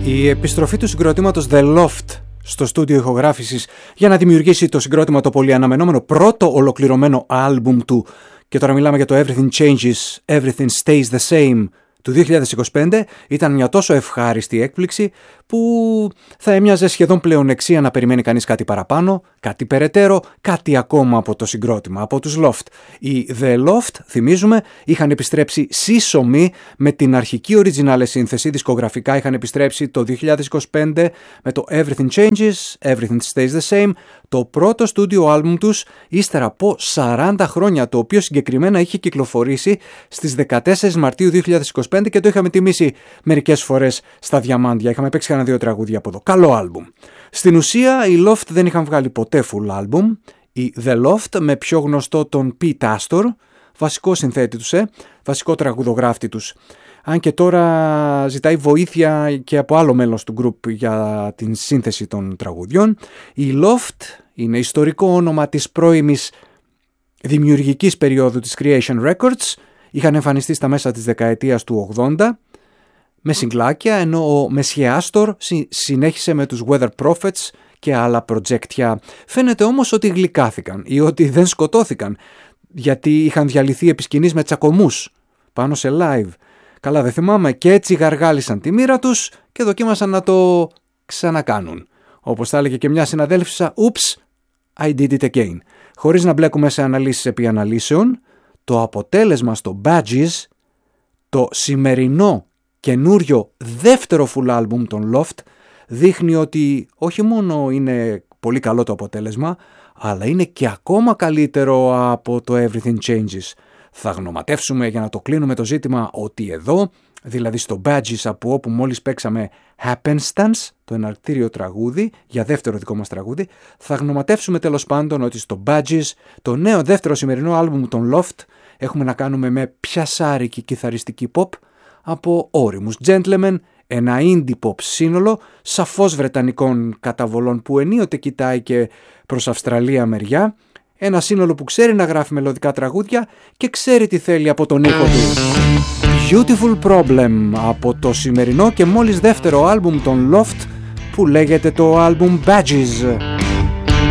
Η επιστροφή του συγκροτήματος The Loft στο στούντιο ηχογράφησης για να δημιουργήσει το συγκρότημα το πολύ αναμενόμενο πρώτο ολοκληρωμένο άλμπουμ του, και τώρα μιλάμε για το Everything Changes, Everything Stays the Same του 2025, ήταν μια τόσο ευχάριστη έκπληξη που θα έμοιαζε σχεδόν πλεονεξία να περιμένει κανείς κάτι παραπάνω, κάτι περαιτέρω, κάτι ακόμα από το συγκρότημα, από τους Loft. Οι The Loft, θυμίζουμε, είχαν επιστρέψει σύσσωμοι με την αρχική original σύνθεση, δισκογραφικά είχαν επιστρέψει το 2025 με το Everything Changes, Everything Stays the Same, το πρώτο στούντιο άλμπουμ τους ύστερα από 40 χρόνια, το οποίο συγκεκριμένα είχε κυκλοφορήσει στις 14 Μαρτίου 2025 και το είχαμε τιμήσει μερικές φορές στα Διαμάντια. Είχαμε παίξει κανένα 2 τραγούδια από εδώ. Καλό άλμπουμ. Στην ουσία οι Loft δεν είχαν βγάλει ποτέ full album. Οι The Loft, με πιο γνωστό τον Pete Astor, βασικό συνθέτη τους, βασικό τραγουδογράφτη τους. Αν και τώρα ζητάει βοήθεια και από άλλο μέλος του group για την σύνθεση των τραγουδιών. Οι Loft είναι ιστορικό όνομα της πρώιμης δημιουργικής περίοδου της Creation Records. Είχαν εμφανιστεί στα μέσα της δεκαετίας του 80 με συγκλάκια, ενώ ο Messiah Astor συνέχισε με τους Weather Prophets και άλλα προτζέκτια. Φαίνεται όμως ότι γλυκάθηκαν ή ότι δεν σκοτώθηκαν, γιατί είχαν διαλυθεί επί σκηνής με τσακωμούς πάνω σε live. Καλά, δεν θυμάμαι, και έτσι γαργάλισαν τη μοίρα τους και δοκίμασαν να το ξανακάνουν. Όπως θα έλεγε και μια συναδέλφισσα, «Oops, I did it again». Χωρίς να μπλέκουμε σε αναλύσεις επί αναλύσεων, το αποτέλεσμα στο Badges, το σημερινό καινούριο δεύτερο full album των Loft, δείχνει ότι όχι μόνο είναι πολύ καλό το αποτέλεσμα, αλλά είναι και ακόμα καλύτερο από το Everything Changes. Θα γνωματεύσουμε για να το κλείνουμε το ζήτημα ότι εδώ, δηλαδή στο Badges, από όπου μόλις παίξαμε Happenstance, το εναρκτήριο τραγούδι, για δεύτερο δικό μας τραγούδι, θα γνωματεύσουμε τέλος πάντων ότι στο Badges, το νέο δεύτερο σημερινό άλμπουμ των Loft, έχουμε να κάνουμε με πιασάρικη κιθαριστική pop από όριμους gentlemen, ένα indie pop σύνολο σαφώς βρετανικών καταβολών που ενίοτε κοιτάει και προς Αυστραλία μεριά, ένα σύνολο που ξέρει να γράφει μελωδικά τραγούδια και ξέρει τι θέλει από τον ήχο του. Beautiful Problem από το σημερινό και μόλις δεύτερο άλμπουμ των Loft που λέγεται το άλμπουμ Badges.